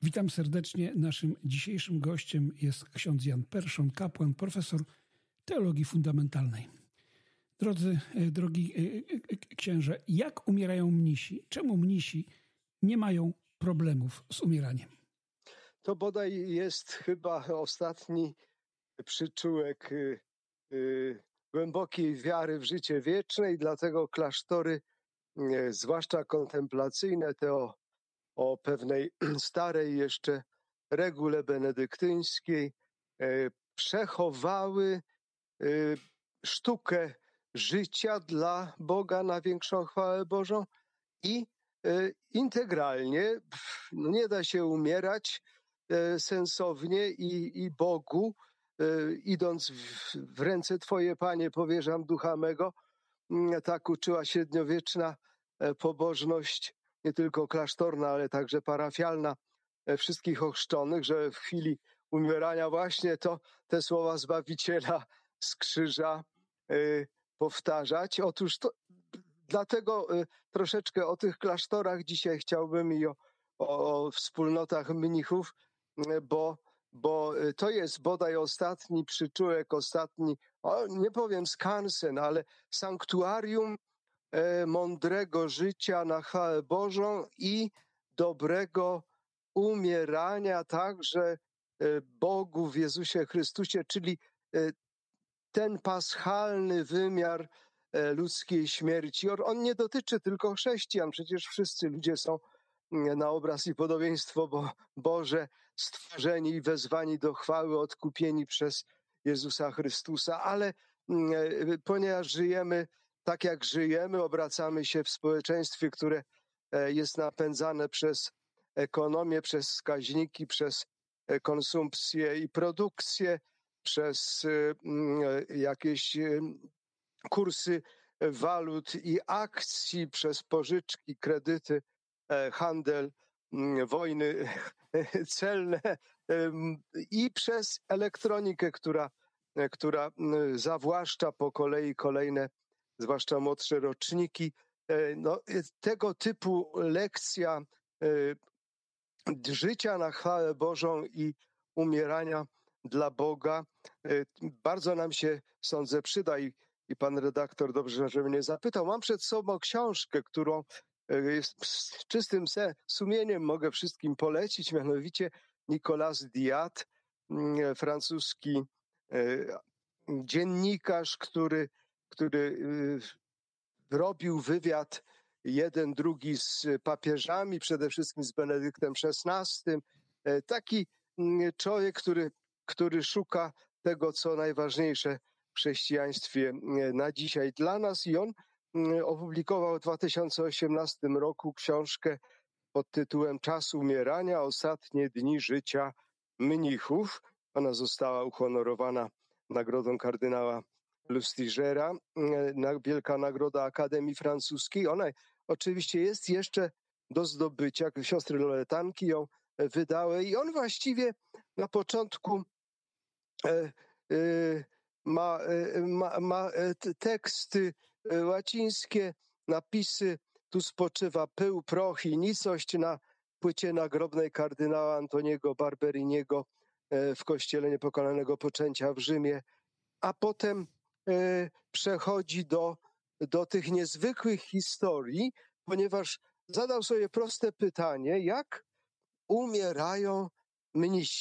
Witam serdecznie. Naszym dzisiejszym gościem jest ksiądz Jan Perszon, kapłan, profesor teologii fundamentalnej. Drogi księże, jak umierają mnisi? Czemu mnisi nie mają problemów z umieraniem? To bodaj jest chyba ostatni przyczółek głębokiej wiary w życie wieczne i dlatego klasztory, zwłaszcza kontemplacyjne, te o pewnej starej jeszcze regule benedyktyńskiej, przechowały sztukę życia dla Boga na większą chwałę Bożą i integralnie nie da się umierać sensownie i Bogu, idąc w ręce Twoje, Panie, powierzam ducha mego. Tak uczyła średniowieczna pobożność, nie tylko klasztorna, ale także parafialna wszystkich ochrzczonych, że w chwili umierania właśnie to te słowa Zbawiciela z krzyża powtarzać. Otóż dlatego troszeczkę o tych klasztorach dzisiaj chciałbym i o wspólnotach mnichów, bo to jest bodaj ostatni przyczółek, nie powiem skansen, ale sanktuarium mądrego życia na chwałę Bożą i dobrego umierania także Bogu w Jezusie Chrystusie, czyli ten paschalny wymiar ludzkiej śmierci. On nie dotyczy tylko chrześcijan, przecież wszyscy ludzie są na obraz i podobieństwo Boże stworzeni i wezwani do chwały, odkupieni przez Jezusa Chrystusa, ale ponieważ żyjemy tak jak żyjemy, obracamy się w społeczeństwie, które jest napędzane przez ekonomię, przez wskaźniki, przez konsumpcję i produkcję, przez jakieś kursy walut i akcji, przez pożyczki, kredyty, handel, wojny celne i przez elektronikę, która zawłaszcza po kolei kolejne, zwłaszcza młodsze roczniki. Tego typu lekcja życia na chwałę Bożą i umierania dla Boga bardzo nam się, sądzę, przyda i pan redaktor dobrze, że mnie zapytał. Mam przed sobą książkę, którą z czystym sumieniem mogę wszystkim polecić, mianowicie Nicolas Diat, francuski dziennikarz, który robił wywiad jeden, drugi z papieżami, przede wszystkim z Benedyktem XVI. Taki człowiek, który szuka tego, co najważniejsze w chrześcijaństwie na dzisiaj dla nas, i on opublikował w 2018 roku książkę pod tytułem Czas umierania, ostatnie dni życia mnichów. Ona została uhonorowana nagrodą kardynała Lustigera, wielka nagroda Akademii Francuskiej. Ona oczywiście jest jeszcze do zdobycia. Siostry Loretanki ją wydały i on właściwie na początku ma teksty łacińskie, napisy: tu spoczywa pył, proch i nicość, na płycie nagrobnej kardynała Antoniego Barberiniego w kościele Niepokonanego Poczęcia w Rzymie, a potem przechodzi do tych niezwykłych historii, ponieważ zadał sobie proste pytanie, jak umierają mnisi.